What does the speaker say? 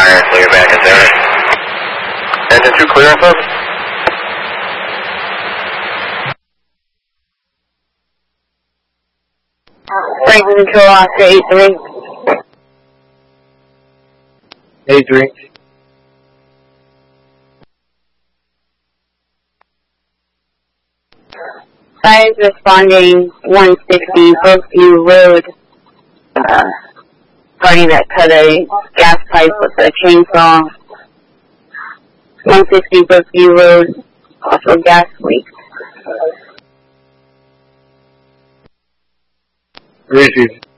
Alright, so you're back in there. Engine 2 clear on purpose. Franklin Control Oscar 83. 83. Sirens responding 160 Brookview Road. Party that cut a gas pipe with a chainsaw. 160 Brookview Road, also gas leak. Received.